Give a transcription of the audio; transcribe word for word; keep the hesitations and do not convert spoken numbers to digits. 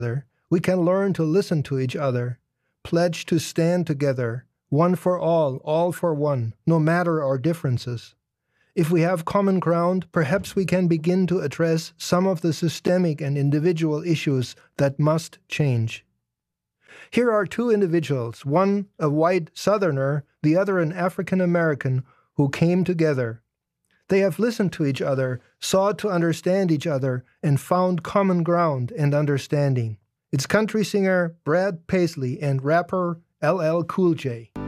we can learn to listen to each other, pledge to stand together, one for all, all for one, no matter our differences. If we have common ground, perhaps we can begin to address some of the systemic and individual issues that must change. Here are two individuals, one a white Southerner, the other an African American, who came together. They have listened to each other, sought to understand each other, and found common ground and understanding. It's country singer Brad Paisley and rapper L L Cool J.